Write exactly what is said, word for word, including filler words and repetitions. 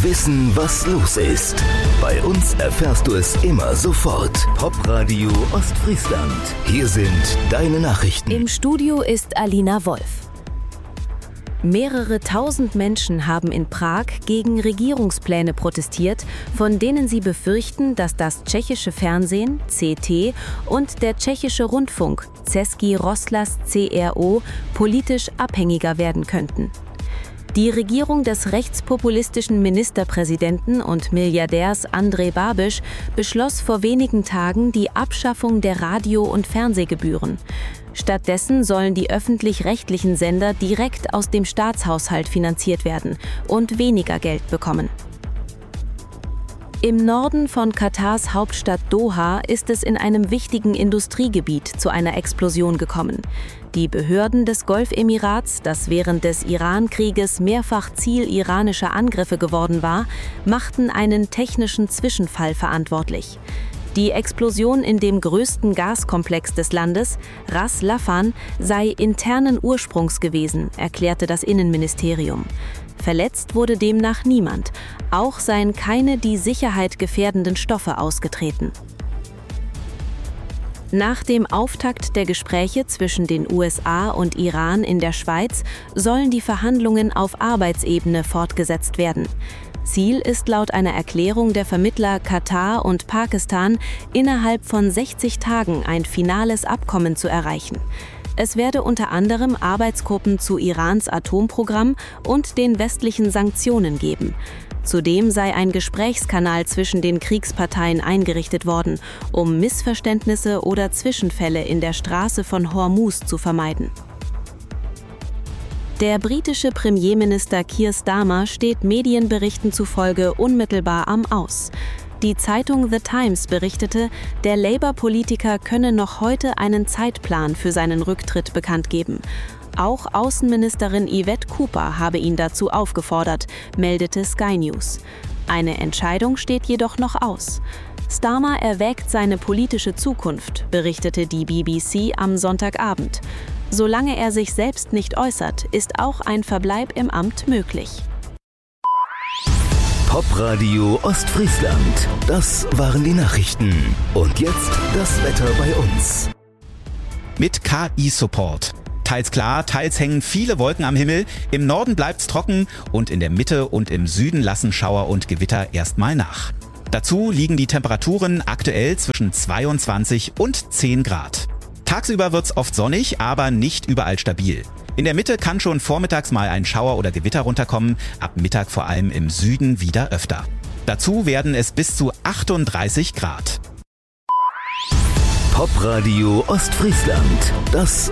Wissen, was los ist. Bei uns erfährst du es immer sofort. Popradio Ostfriesland. Hier sind deine Nachrichten. Im Studio ist Alina Wolf. Mehrere tausend Menschen haben in Prag gegen Regierungspläne protestiert, von denen sie befürchten, dass das tschechische Fernsehen, C T, und der tschechische Rundfunk, Český rozhlas C R O, politisch abhängiger werden könnten. Die Regierung des rechtspopulistischen Ministerpräsidenten und Milliardärs Andrej Babiš beschloss vor wenigen Tagen die Abschaffung der Radio- und Fernsehgebühren. Stattdessen sollen die öffentlich-rechtlichen Sender direkt aus dem Staatshaushalt finanziert werden und weniger Geld bekommen. Im Norden von Katars Hauptstadt Doha ist es in einem wichtigen Industriegebiet zu einer Explosion gekommen. Die Behörden des Golfemirats, das während des Iran-Krieges mehrfach Ziel iranischer Angriffe geworden war, machten einen technischen Zwischenfall verantwortlich. Die Explosion in dem größten Gaskomplex des Landes, Ras Laffan, sei internen Ursprungs gewesen, erklärte das Innenministerium. Verletzt wurde demnach niemand. Auch seien keine die Sicherheit gefährdenden Stoffe ausgetreten. Nach dem Auftakt der Gespräche zwischen den U S A und Iran in der Schweiz sollen die Verhandlungen auf Arbeitsebene fortgesetzt werden. Ziel ist laut einer Erklärung der Vermittler Katar und Pakistan, innerhalb von sechzig Tagen ein finales Abkommen zu erreichen. Es werde unter anderem Arbeitsgruppen zu Irans Atomprogramm und den westlichen Sanktionen geben. Zudem sei ein Gesprächskanal zwischen den Kriegsparteien eingerichtet worden, um Missverständnisse oder Zwischenfälle in der Straße von Hormuz zu vermeiden. Der britische Premierminister Keir Starmer steht Medienberichten zufolge unmittelbar am Aus. Die Zeitung The Times berichtete, der Labour-Politiker könne noch heute einen Zeitplan für seinen Rücktritt bekannt geben. Auch Außenministerin Yvette Cooper habe ihn dazu aufgefordert, meldete Sky News. Eine Entscheidung steht jedoch noch aus. Starmer erwägt seine politische Zukunft, berichtete die B B C am Sonntagabend. Solange er sich selbst nicht äußert, ist auch ein Verbleib im Amt möglich. Popradio Ostfriesland. Das waren die Nachrichten. Und jetzt das Wetter bei uns. Mit K I-Support. Teils klar, teils hängen viele Wolken am Himmel. Im Norden bleibt's trocken und in der Mitte und im Süden lassen Schauer und Gewitter erstmal nach. Dazu liegen die Temperaturen aktuell zwischen zweiundzwanzig und zehn Grad. Tagsüber wird's oft sonnig, aber nicht überall stabil. In der Mitte kann schon vormittags mal ein Schauer oder Gewitter runterkommen, ab Mittag vor allem im Süden wieder öfter. Dazu werden es bis zu achtunddreißig Grad. Popradio Ostfriesland. Das